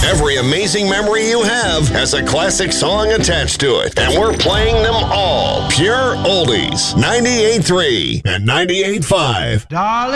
Every amazing memory you have has a classic song attached to it, and we're playing them all. Pure oldies. 98.3 and 98.5. Darling.